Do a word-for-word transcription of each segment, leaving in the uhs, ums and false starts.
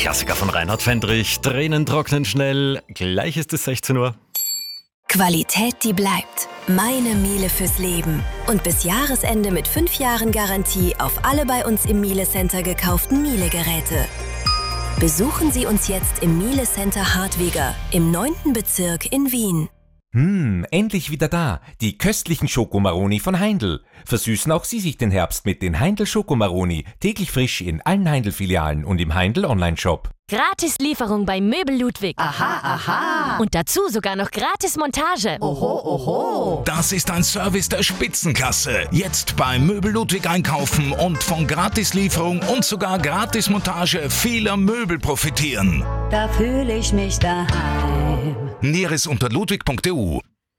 Klassiker von Reinhard Fendrich. Tränen trocknen schnell. Gleich ist es sechzehn Uhr. Qualität, die bleibt. Meine Miele fürs Leben. Und bis Jahresende mit fünf Jahren Garantie auf alle bei uns im Miele Center gekauften Miele-Geräte. Besuchen Sie uns jetzt im Miele Center Hartwiger im neunten Bezirk in Wien. Hm, endlich wieder da. Die köstlichen Schokomaroni von Heindl. Versüßen auch Sie sich den Herbst mit den Heindl Schokomaroni. Täglich frisch in allen Heindl-Filialen und im Heindl Online-Shop. Gratis Lieferung bei Möbel Ludwig. Aha, aha. Und dazu sogar noch gratis Montage. Oho, oho. Das ist ein Service der Spitzenklasse. Jetzt bei Möbel Ludwig einkaufen und von Gratislieferung und sogar Gratismontage vieler Möbel profitieren. Da fühle ich mich daheim. Näheres unter ludwig punkt e u.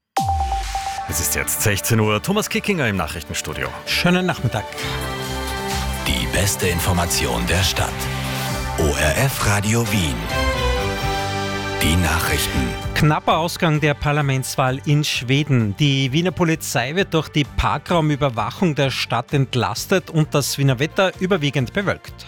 Es ist jetzt sechzehn Uhr. Thomas Kickinger im Nachrichtenstudio. Schönen Nachmittag. Die beste Information der Stadt. O R F Radio Wien. Die Nachrichten. Knapper Ausgang der Parlamentswahl in Schweden. Die Wiener Polizei wird durch die Parkraumüberwachung der Stadt entlastet und das Wiener Wetter überwiegend bewölkt.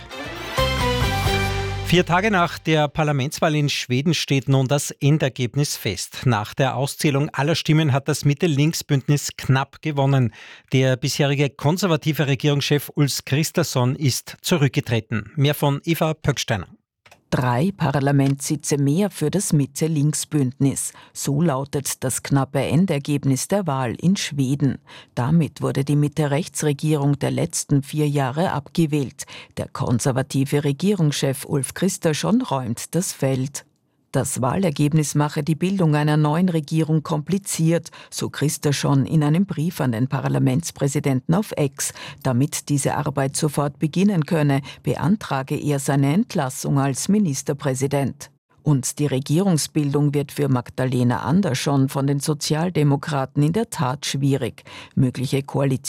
Vier Tage nach der Parlamentswahl in Schweden steht nun das Endergebnis fest. Nach der Auszählung aller Stimmen hat das Mitte-Links-Bündnis knapp gewonnen. Der bisherige konservative Regierungschef Ulf Kristersson ist zurückgetreten. Mehr von Eva Pöcksteiner. Drei Parlamentssitze mehr für das Mitte-Links-Bündnis. So lautet das knappe Endergebnis der Wahl in Schweden. Damit wurde die Mitte-Rechts-Regierung der letzten vier Jahre abgewählt. Der konservative Regierungschef Ulf Kristersson räumt das Feld. Das Wahlergebnis mache die Bildung einer neuen Regierung kompliziert, so Kristersson in einem Brief an den Parlamentspräsidenten auf X. Damit diese Arbeit sofort beginnen könne, beantrage er seine Entlassung als Ministerpräsident. Und die Regierungsbildung wird für Magdalena Andersson von den Sozialdemokraten in der Tat schwierig. Mögliche Koalition